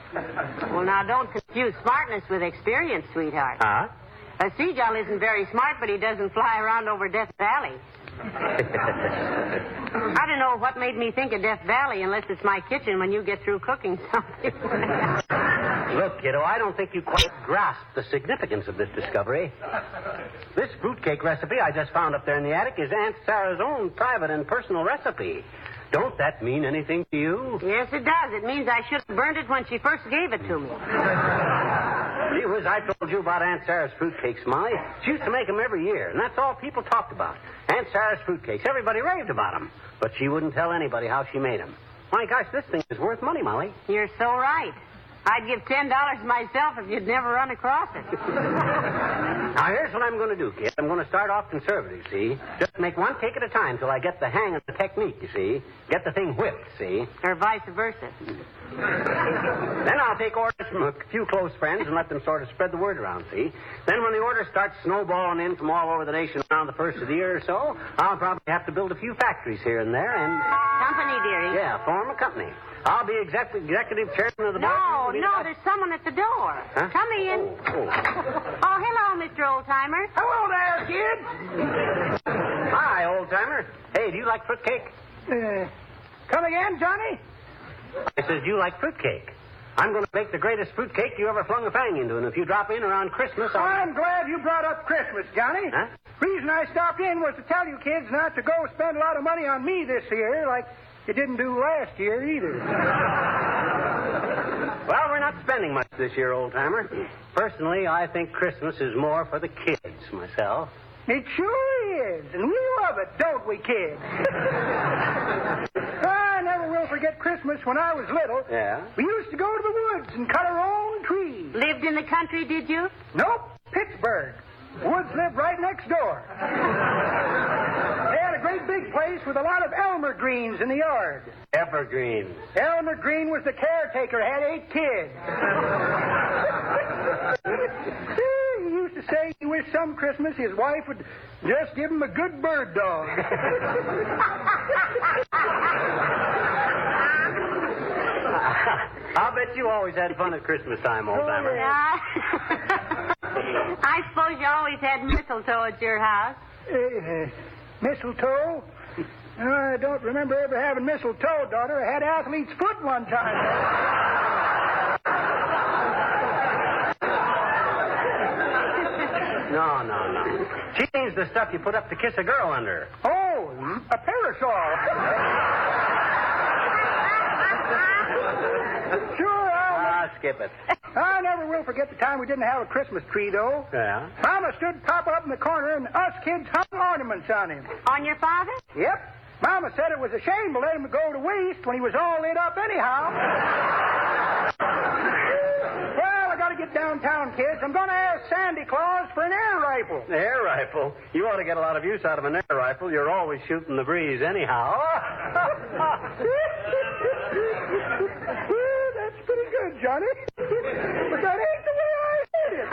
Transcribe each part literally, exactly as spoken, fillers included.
Well, now, don't confuse smartness with experience, sweetheart. Huh? A seagull isn't very smart, but he doesn't fly around over Death Valley. I don't know what made me think of Death Valley unless it's my kitchen when you get through cooking something. Look, kiddo, I don't think you quite grasp the significance of this discovery. This fruitcake recipe I just found up there in the attic is Aunt Sarah's own private and personal recipe. Don't that mean anything to you? Yes, it does. It means I should have burned it when she first gave it to me. Gee whiz, I told you about Aunt Sarah's fruitcakes, Molly. She used to make them every year, and that's all people talked about. Aunt Sarah's fruitcakes. Everybody raved about them. But she wouldn't tell anybody how she made them. My gosh, this thing is worth money, Molly. You're so right. I'd give ten dollars myself if you'd never run across it. Now, here's what I'm going to do, kid. I'm going to start off conservative, see? Just make one cake at a time till I get the hang of the technique, you see? Get the thing whipped, see? Or vice versa. Then I'll take orders from a few close friends and let them sort of spread the word around, see? Then when the orders start snowballing in from all over the nation around the first of the year or so, I'll probably have to build a few factories here and there and... Company, dearie. Yeah, form a company. I'll be exec- executive chairman of the board. No, no, there's someone at the door. Huh? Come in. Oh, oh. Oh, hello, Mister Oldtimer. Hello there, kid. Hi, old-timer. Hey, do you like fruitcake? Uh, come again, Johnny? I says, do you like fruitcake? I'm going to make the greatest fruitcake you ever flung a fang into, and if you drop in around Christmas, I'll... I'm glad you brought up Christmas, Johnny. Huh? Reason I stopped in was to tell you kids not to go spend a lot of money on me this year, like you didn't do last year either. Well, we're not spending much this year, old-timer. Personally, I think Christmas is more for the kids, myself. It sure is, and we love it, don't we, kids? I never will forget Christmas when I was little. Yeah? We used to go to the woods and cut our own trees. Lived in the country, did you? Nope, Pittsburgh. The woods lived right next door. They had a great big place with a lot of Elmer Greens in the yard. Evergreen. Elmer Green was the caretaker, had eight kids. He used to say he wished some Christmas his wife would just give him a good bird dog. I'll bet you always had fun at Christmas time, old-timer. Yeah. I suppose you always had mistletoe at your house. Uh, mistletoe? Uh, I don't remember ever having mistletoe, daughter. I had athlete's foot one time. No, no, no. She means the stuff you put up to kiss a girl under. Oh, a parasol. Sure, I'll... Ah, skip it. I never will forget the time we didn't have a Christmas tree, though. Yeah? Mama stood Papa up in the corner, and us kids hung ornaments on him. On your father? Yep. Mama said it was a shame to let him go to waste when he was all lit up anyhow. Well, I got to get downtown, kids. I'm going to ask Sandy Claus for an air rifle. An air rifle? You ought to get a lot of use out of an air rifle. You're always shooting the breeze anyhow. Well, that's pretty good, Johnny. But that ain't the way I heard it.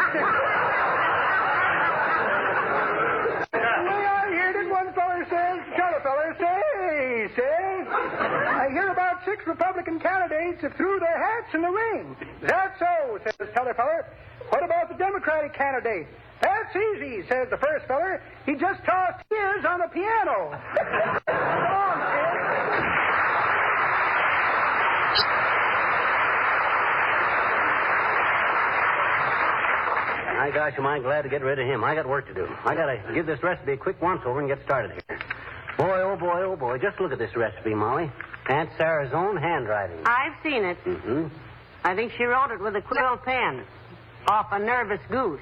The way I heard it, one feller says, t'other feller say, says, I hear about six Republican candidates have threw their hats in the ring. Is that so, says t'other feller. What about the Democratic candidate? That's easy, says the first feller. He just tossed his on the piano. Come on, kid. My gosh, am I glad to get rid of him. I got work to do. I got to give this recipe a quick once-over and get started here. Boy, oh boy, oh boy. Just look at this recipe, Molly. Aunt Sarah's own handwriting. I've seen it. Mm-hmm. I think she wrote it with a quill pen off a nervous goose.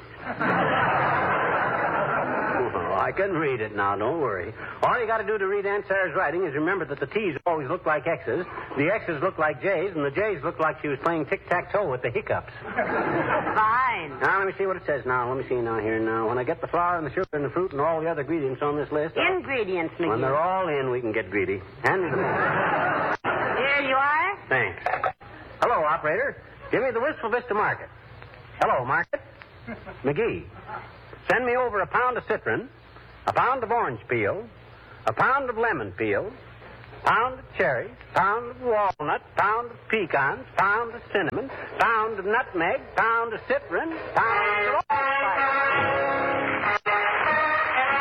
Oh, I can read it now, don't worry. All you got to do to read Aunt Sarah's writing is remember that the T's always look like X's, the X's look like J's, and the J's look like she was playing tic-tac-toe with the hiccups. Fine. Now, let me see what it says now. Let me see now here now. When I get the flour and the sugar and the fruit and all the other ingredients on this list... I'll... Ingredients, McGee. When they're all in, we can get greedy. Hand me the... Here you are. Thanks. Hello, operator. Give me the Wistful Vista Market. Hello, Market. McGee. Send me over a pound of citron, a pound of orange peel, a pound of lemon peel, pound of cherries, pound of walnut, pound of pecans, pound of cinnamon, pound of nutmeg, pound of citron, pound of allspice.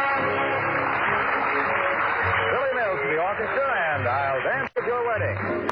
Billy Mills to the orchestra, and I'll Dance at Your Wedding.